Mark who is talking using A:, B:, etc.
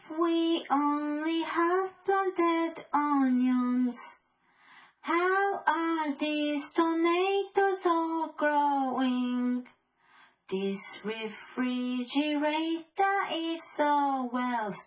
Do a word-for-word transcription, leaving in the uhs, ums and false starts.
A: we only have planted onions? How are these tomatoes all growing? This refrigerator is so well stocked.